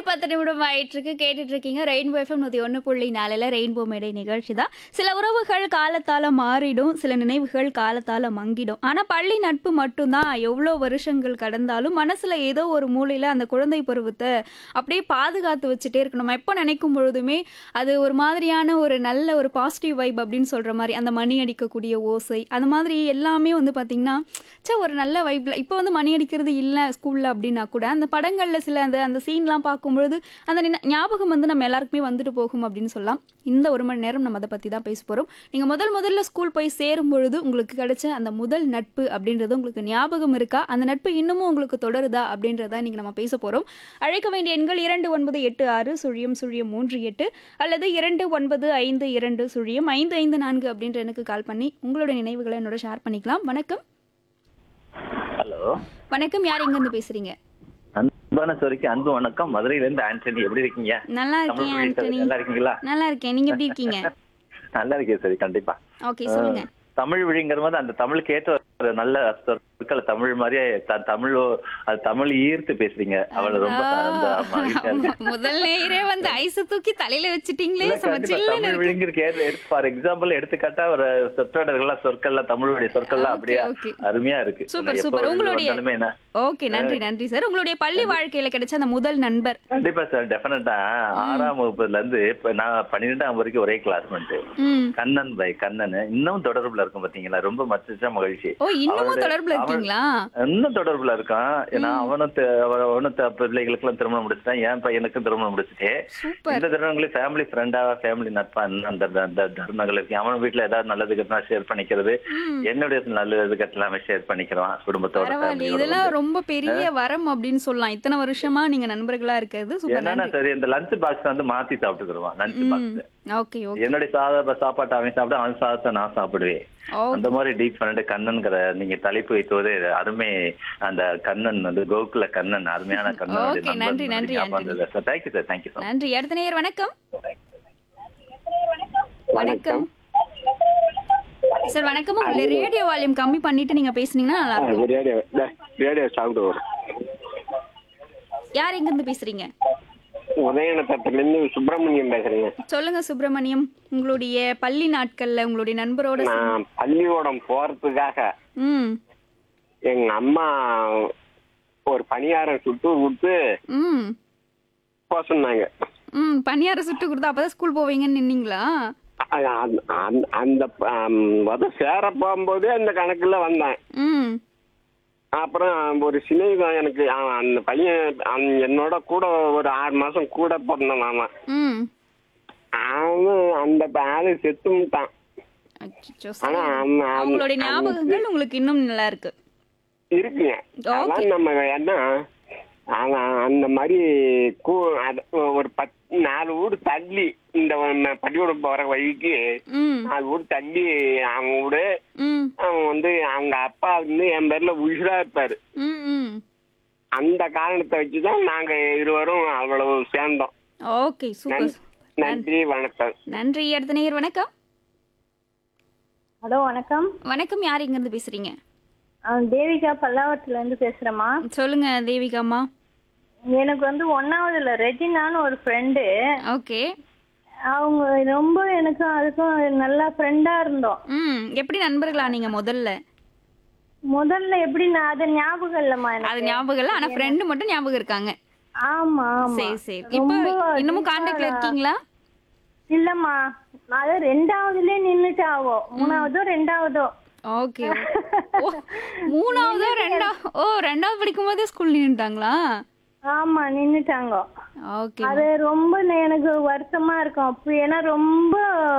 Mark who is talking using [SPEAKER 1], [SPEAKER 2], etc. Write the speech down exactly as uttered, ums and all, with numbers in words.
[SPEAKER 1] பத்து நிமிடம் ஆயிட்டிருக்கு. கேட்டுட்டு இருக்கீங்க ரெயின்போ எஃப்எம் நூத்தி ஒன்று புள்ளி நாலுல ரெயின்போ மேடை நிகழ்ச்சி தான். சில உறவுகள் காலத்தால மாறிடும், சில நினைவுகள் காலத்தால மங்கிடும். ஆனா பள்ளி நட்பு மட்டும்தான் எவ்வளோ வருஷங்கள் கடந்தாலும் மனசுல ஏதோ ஒரு மூலையில அந்த குழந்தை பருவத்தை அப்படியே பாதுகாத்து வச்சுட்டே இருக்கணும். நம்ம எப்போ நினைக்கும் பொழுதுமே அது ஒரு மாதிரியான ஒரு நல்ல ஒரு பாசிட்டிவ் வைப் அப்படின்னு சொல்ற மாதிரி அந்த மணி அடிக்கக்கூடிய ஓசை அந்த மாதிரி எல்லாமே வந்து பார்த்தீங்கன்னா ச்சே ஒரு நல்ல வைப்ல இப்போ வந்து மணி அடிக்கிறது இல்லை ஸ்கூல்ல அப்படின்னா கூட அந்த படங்கள்ல சில அந்த அந்த சீன்லாம் பார்க்கும்பொழுது அந்த நின- ஞாபகம் வந்து நம்ம எல்லாருக்குமே வந்துட்டு போகும் அப்படின்னு சொல்லலாம். இந்த ஒரு மணி நேரம் நம்ம அதை பற்றி தான் பேச போகிறோம். நீங்கள் முதல் முதல்ல ஸ்கூல் போய் சேரும் பொழுது உங்களுக்கு கிடைச்ச அந்த முதல் நட்பு அப்படின்றது உங்களுக்கு ஞாபகம் இருக்கா? அந்த நட்பு இன்னமும் உங்களுக்கு தொடருதா அப்படின்றத நீங்கள் நம்ம பேச போகிறோம். அழைக்க வேண்டிய எண்கள் இரண்டு ஒன்பது எட்டு ஆறு சுழியம் சுழியம் மூன்று எட்டு அல்லது இரண்டு ஒன்பது ஐந்து இரண்டு சுழியம் ஐந்து ஐந்து நான்கு அப்படின்ற எனக்கு கால் பண்ணி உங்களோட நினைவுகளை என்னோட ஷேர் பண்ணிக்கலாம். வணக்கம்.
[SPEAKER 2] ஹலோ,
[SPEAKER 1] வணக்கம். யார் எங்கேருந்து பேசுறீங்க?
[SPEAKER 2] அன்பான சோரிக்கு அன்பு வணக்கம். மதுரையில இருந்து ஆண்டனி. எப்படி இருக்கீங்க?
[SPEAKER 1] நல்லா
[SPEAKER 2] தமிழ்
[SPEAKER 1] இருக்கேன்
[SPEAKER 2] மொழி
[SPEAKER 1] ஆண்டனி.
[SPEAKER 2] நல்லா இருக்கீங்களா?
[SPEAKER 1] நல்லா இருக்கேன். நீங்க எப்படி இருக்கீங்க?
[SPEAKER 2] நல்லா இருக்கேன் சரி, கண்டிப்பா.
[SPEAKER 1] ஓகே, சொல்லுங்க.
[SPEAKER 2] தமிழ் வழிங்கிற போது அந்த தமிழுக்கு ஏற்ற ஒரு நல்ல சொற்கள் தமிழ் மாதிரியே த- தமிழ் அது தமிழ் ஈர்த்து பேசுறீங்க. அவளை ரொம்ப அந்த மகிழ்ச்சியா இருக்கு.
[SPEAKER 1] முதல் நேரே வந்து ஐஸ் தூக்கி தலையில வச்சிட்டீங்களே,
[SPEAKER 2] இல்ல,
[SPEAKER 1] செம
[SPEAKER 2] கண்டிப்பா
[SPEAKER 1] சில்லுன்னு
[SPEAKER 2] தமிழ்
[SPEAKER 1] இருக்கு.
[SPEAKER 2] வழிங்கிறதுக்கு ஏற்ற எடுத்து ஃபார் எக்ஸாம்பிள் எடுத்துக்காட்டா ஒரு சொற்றொடர்கள்லாம் சொற்கள்லாம் தமிழ் வழி சொற்கள்லாம் அப்படியே
[SPEAKER 1] ஓகே.
[SPEAKER 2] அருமையா இருக்கு.
[SPEAKER 1] சூப்பர்,
[SPEAKER 2] எப்போ
[SPEAKER 1] சூப்பர்.
[SPEAKER 2] வெளில
[SPEAKER 1] உங்களுடைய
[SPEAKER 2] வந்தாலுமே என்ன
[SPEAKER 1] ஓகே, நன்றி நன்றி சார். உங்களுடைய பள்ளி வாழ்க்கையில கிடைச்ச அந்த முதல் நண்பர்.
[SPEAKER 2] கண்டிப்பா சார், டெஃபினட்டா ஆறாம் வகுப்புல இருந்து இப்ப நான் பன்னிரெண்டாம் வரைக்கும் ஒரே கிளாஸ்மேட்.
[SPEAKER 1] ம்.
[SPEAKER 2] கண்ணன் பை கண்ணன் இன்னும் தொடர்புல இருக்கும் பாத்தீங்களா? ரொம்ப மச்ச மகிழ்ச்சி.
[SPEAKER 1] ஓ, இன்னமும்
[SPEAKER 2] அவனோட-
[SPEAKER 1] தொடர்புல
[SPEAKER 2] அவன்
[SPEAKER 1] இருக்கீங்களா?
[SPEAKER 2] இன்னும் தொடர்புல இருக்கான். ஏன்னா அவனும் த- அவ- அவனும் த- பிள்ளைகளுக்கு எல்லாம் திருமணம் முடிச்சுட்டான். என் பையனுக்கும் திருமணம் முடிச்சுட்டே.
[SPEAKER 1] சூப்பர்.
[SPEAKER 2] இந்த தருணங்களே ஃபேமிலி ஃப்ரெண்டா ஃபேமிலி நட்பா இன்னும் அந்த அந்த- அந்த தருணங்கள் இருக்கு. அவன் வீட்டுல ஏதாவது நல்லது கட்டினா ஷேர் பண்ணிக்கிறது,
[SPEAKER 1] ம்.
[SPEAKER 2] என்னுடைய நல்லது கட்டலாமே ஷேர் பண்ணிக்கிறான் குடும்பத்தோட.
[SPEAKER 1] பரவாயில்ல.
[SPEAKER 2] family யோட
[SPEAKER 1] இதெல்லாம்
[SPEAKER 2] வந்து.
[SPEAKER 1] ரொம்ப பெரிய வரம் அப்படின்னு சொல்லலாம். இத்தனை வருஷமா நீங்க நண்பர்களா இருக்கிறது சூப்பர்.
[SPEAKER 2] என்னன்னா
[SPEAKER 1] நன்றி.
[SPEAKER 2] சரி, இந்த லஞ்ச் பாக்ஸ் வந்து மாத்தி சாப்பிட்டுக்கிடுவான். லஞ்ச்
[SPEAKER 1] ம்.
[SPEAKER 2] Box
[SPEAKER 1] okay, okay.
[SPEAKER 2] என்னுடைய சாதா சாப்பாட்டை அவன் சாப்பிட, அவன் சாதத்தை நான் சாப்பிடுவேன்.
[SPEAKER 1] ஓகே.
[SPEAKER 2] அந்த மாதிரி டீப் பண்ணிட்டு கண்ணன்கிற நீங்க தலைப்பு வைத்தது அருமை. அந்த கண்ணன் வந்து கோகுல கண்ணன், அருமையான கண்ணன்.
[SPEAKER 1] Okay, நன்றி, நன்றி, Antony.
[SPEAKER 2] Sir, thank you sir, thank you sir.
[SPEAKER 1] நன்றி. அடுத்த நேயர் வணக்கம். வணக்கம் சார். வணக்கம். உங்களுடைய ரேடியோ வால்யூம் கம்மி பண்ணிட்டு நீங்க பேசுனீங்கன்னா நல்லா இருக்கும்.
[SPEAKER 3] ரேடியோ ரேடியோ சவுண்டு வரும்.
[SPEAKER 1] யார் எங்க இருந்து பேசுறீங்க?
[SPEAKER 3] உதயநத்தத்துலேருந்து சுப்பிரமணியம் பேசுறேங்க.
[SPEAKER 1] சொல்லுங்க சுப்பிரமணியம். உங்களுடைய பள்ளி நாட்கள்ல உங்களுடைய நண்பரோட சே-
[SPEAKER 3] நான் பள்ளிக்கூடம் போறதுக்காக
[SPEAKER 1] ம்
[SPEAKER 3] எங்க அம்மா ஒரு பணியாரம் சுட்டு கொடுத்து
[SPEAKER 1] ம்
[SPEAKER 3] போக சொன்னாங்க.
[SPEAKER 1] ம் பணியார சுட்டு கொடுத்தா அப்பதான் ஸ்கூல் போவீங்கன்னு நின்னீங்களா?
[SPEAKER 3] அ- அந்த- அந்த- அந்த ஆம், முத சேர போகும்போதே அந்த கணக்குல வந்தேன்.
[SPEAKER 1] ம்
[SPEAKER 3] அப்புறம் ஒரு சிநேகிதம் எனக்கு அவன் அந்த பையன் அவன் என்னோட கூட ஒரு ஆறு மாசம் கூட பிறந்தான் மாமா.
[SPEAKER 1] ம்
[SPEAKER 3] அவன் அந்த ஆளு செத்துட்டான்.
[SPEAKER 1] அச்சச்சோ,
[SPEAKER 3] ஆனா
[SPEAKER 1] சரி.
[SPEAKER 3] அவன் அவன்
[SPEAKER 1] அவங்களுடைய ஞாபகங்கள் உங்களுக்கு இன்னும் நல்லா இருக்கு.
[SPEAKER 3] இருக்குங்க.
[SPEAKER 1] Okay.
[SPEAKER 3] அதான் நம்ம என்ன அவன் அந்த மாதிரி கூ- அது ஒரு பத்து நாலு ஊர் தள்ளி இந்த ம- பள்ளிக்கூடம் போற வழிக்கு
[SPEAKER 1] ம்
[SPEAKER 3] நாலு ஊர் தள்ளி அவங்க ஊரு.
[SPEAKER 1] ம்
[SPEAKER 3] அவன் வந்து அவங்க அப்பா வந்து என் பேர்ல உயிரா இருப்பாரு.
[SPEAKER 1] ம் ம்
[SPEAKER 3] அந்த காரணத்தை வச்சுதான் நாங்க இருவரும் அவ்வளவு சேர்ந்தோம்.
[SPEAKER 1] Okay, super.
[SPEAKER 3] நன்- நன்றி, வணக்கம்.
[SPEAKER 1] நன்றி. அடுத்த நேயர் வணக்கம்.
[SPEAKER 4] ஹலோ, வணக்கம்.
[SPEAKER 1] வணக்கம். யார் எங்க இருந்து பேசுறீங்க?
[SPEAKER 4] ஆ, தேவிகா பல்லாவரத்துல இருந்து பேசுறேம்மா.
[SPEAKER 1] சொல்லுங்க தேவிகாம்மா.
[SPEAKER 4] எனக்கு வந்து ஒன்னாவதுல ரெஜினான்னு ஒரு ஃப்ரெண்டு.
[SPEAKER 1] ஓகே.
[SPEAKER 4] அவங்க ரொம்ப எனக்கும் அதுக்கும் நல்லா ஃப்ரெண்டா இருந்தோம்.
[SPEAKER 1] ம் எப்படி நண்பர்களா நீங்க முதல்ல?
[SPEAKER 4] முதல்ல எப்படி நான் அது ஞாபகம் இல்லம்மா
[SPEAKER 1] அது
[SPEAKER 4] எனக்கு.
[SPEAKER 1] ஞாபகம் இல்ல, ஆனா ஃப்ரெண்டு மட்டும் ஞாபகம் இருக்காங்க.
[SPEAKER 4] ஆமா ஆமா.
[SPEAKER 1] சரி சரி. இப்போ
[SPEAKER 4] ரொம்ப
[SPEAKER 1] இன்னமும் கான்டாக்ட்ல இருக்கீங்களா?
[SPEAKER 4] இல்லம்மா, அது ரெண்டாவதுலயே நின்னுட்டு ஆகும். மூணாவதோ ரெண்டாவதோ.
[SPEAKER 1] ஓகே. ஓ, மூணாவதோ ரெண்டா ஓ ரெண்டாவது படிக்கும் போதே ஸ்கூல் நின்னுட்டாங்களா?
[SPEAKER 4] ஆமா, நின்னுட்டாங்க.
[SPEAKER 1] ஓகே.
[SPEAKER 4] அது ரொம்ப எனக்கு வருத்தமா இருக்கும் அப்ப. ஏன்னா ரொம்ப